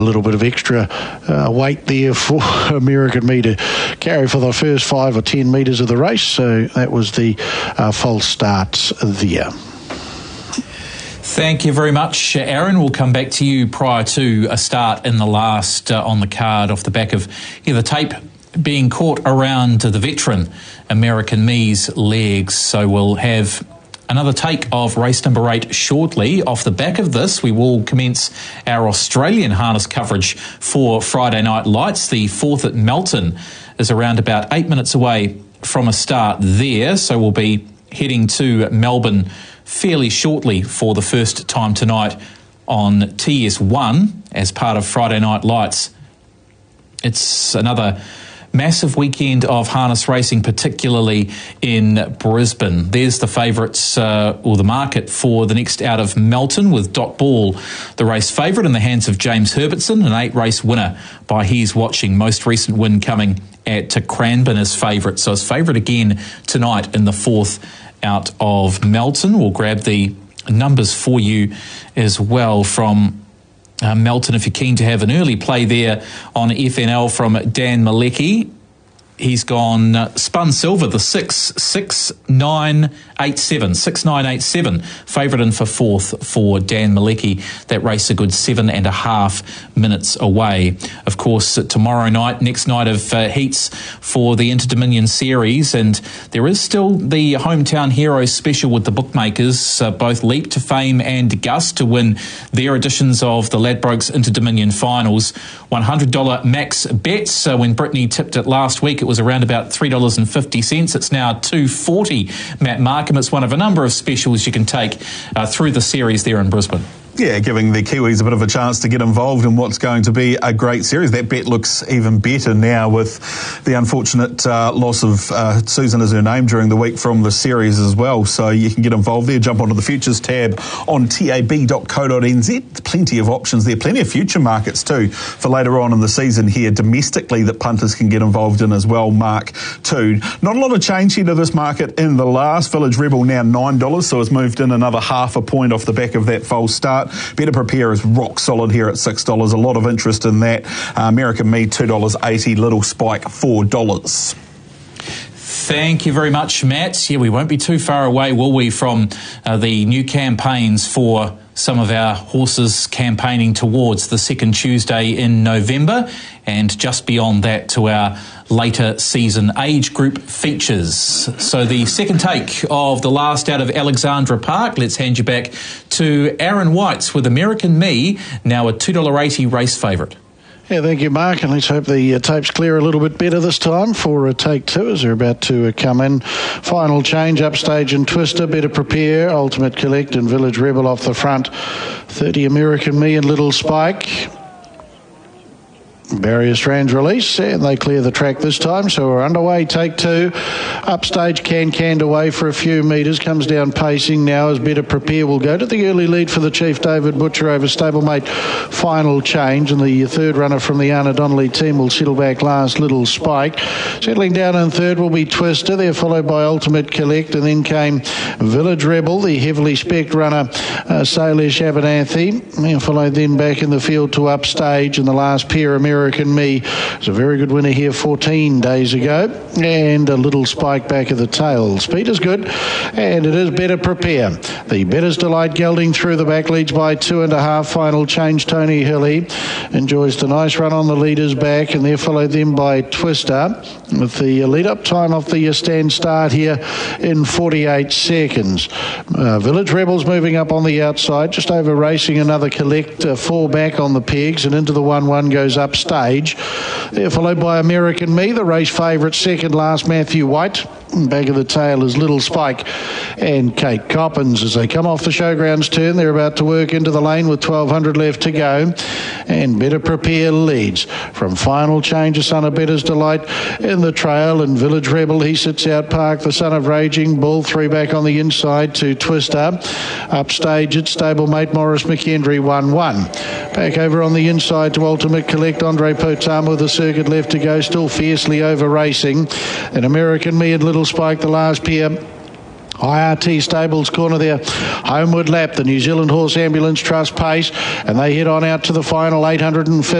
A little bit of extra weight there for American Me to carry for the first 5 or 10 metres of the race. So that was the false starts there. Thank you very much, Aaron. We'll come back to you prior to a start in the last on the card off the back of the tape being caught around the veteran American Me's legs. So we'll have another take of race number 8 shortly. Off the back of this, we will commence our Australian harness coverage for Friday Night Lights. The 4th at Melton is around about 8 minutes away from a start there. So we'll be heading to Melbourne fairly shortly for the first time tonight on TS1 as part of Friday Night Lights. It's another massive weekend of harness racing, particularly in Brisbane. There's the favourites, or the market for the next out of Melton, with Dot Ball, the race favourite, in the hands of James Herbertson, an 8-race winner by He's Watching. Most recent win coming at Cranbourne as favourite. So it's favourite again tonight in the 4th out of Melton. We'll grab the numbers for you as well from Melton, if you're keen to have an early play there on FNL from Dan Malecki. He's gone spun silver, the 6987. Favourite in for 4th for Dan Malecki. That race a good 7.5 minutes away. Of course, tomorrow night, next night of heats for the Inter-Dominion Series, and there is still the Hometown Heroes special with the bookmakers, both Leap to Fame and Gus, to win their editions of the Ladbrokes Inter-Dominion Finals. $100 max bets. When Brittany tipped it last week, it was around about $3.50. It's now $2.40. Matt Markham, it's one of a number of specials you can take through the series there in Brisbane. Yeah, giving the Kiwis a bit of a chance to get involved in what's going to be a great series. That bet looks even better now with the unfortunate loss of Susan is her name during the week from the series as well. So you can get involved there. Jump onto the futures tab on tab.co.nz. Plenty of options there. Plenty of future markets too for later on in the season here domestically that punters can get involved in as well, Mark, too. Not a lot of change here to this market in the last. Village Rebel now $9, so it's moved in another half a point off the back of that false start. Better Prepare is rock solid here at $6. A lot of interest in that. American Me $2.80. Little Spike $4. Thank you very much, Matt. Yeah, we won't be too far away, will we, from the new campaigns for some of our horses campaigning towards the second Tuesday in November, and just beyond that to our later season age group features. So the second take of the last out of Alexandra Park. Let's hand you back to Aaron Whites with American Me, now a $2.80 race favourite. Yeah, thank you, Mark, and let's hope the tapes clear a little bit better this time for take 2 as they're about to come in. Final change, Upstage and Twister, Better Prepare, Ultimate Collect and Village Rebel off the front. 30 American Me and Little Spike. Barrier strands release, and they clear the track this time, so we're underway. Take 2. Upstage canned away for a few metres, comes down pacing now as Better Prepare will go to the early lead for the Chief David Butcher over stablemate Final Change, and the third runner from the Anna Donnelly team will settle back last, Little Spike. Settling down in third will be Twister, they're followed by Ultimate Collect, and then came Village Rebel, the heavily spec'd runner Salish Abernathy, followed then back in the field to Upstage, and the last pair American Me is a very good winner here 14 days ago, and a Little Spike back of the tail. Speed is good, and it is Better Prepare. The Better's Delight gelding through the back, leads by 2.5. Final Change, Tony Hilly enjoys the nice run on the leaders back, and they're followed then by Twister with the lead up time off the stand start here in 48 seconds. Village Rebels moving up on the outside, just over racing another Collect, 4 back on the pegs, and into the 1-1 goes Upstage. They're followed by American Me, the race favourite, second last Matthew White. Back of the tail is Little Spike and Kate Coppins. As they come off the showgrounds turn, they're about to work into the lane with 1,200 left to go, and Better Prepare leads from Final Change, a son of Better's Delight in the trail, and Village Rebel, he sits out Park, the son of Raging Bull, 3 back on the inside to Twister. Upstage at stablemate Morris McHenry 1-1. Back over on the inside to Ultimate Collect, Andre Potama with a circuit left to go, still fiercely over racing, and American Me and Little Spike, the last pair IRT Stables corner there. Homeward Lap, the New Zealand Horse Ambulance Trust pace, and they head on out to the final 850.